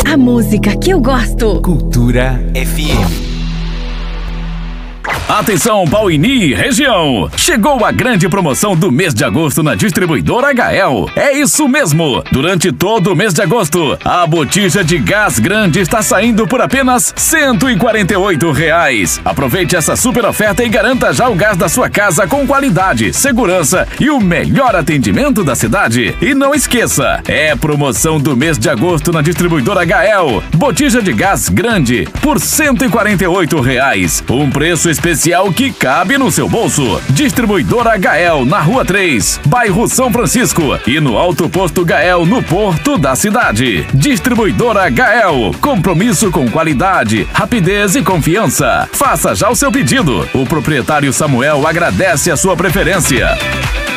A música que eu gosto. Cultura FM. Atenção, Pauini região! Chegou a grande promoção do mês de agosto na distribuidora HL. É isso mesmo! Durante todo o mês de agosto, a botija de gás grande está saindo por apenas R$148. Aproveite essa super oferta e garanta já o gás da sua casa com qualidade, segurança e o melhor atendimento da cidade. E não esqueça, é promoção do mês de agosto na distribuidora HL. Botija de gás grande por R$148. Um preço especial que cabe no seu bolso. Distribuidora Gael, na Rua 3, bairro São Francisco, e no Alto Posto Gael, no porto da cidade. Distribuidora Gael, compromisso com qualidade, rapidez e confiança. Faça já o seu pedido. O proprietário Samuel agradece a sua preferência.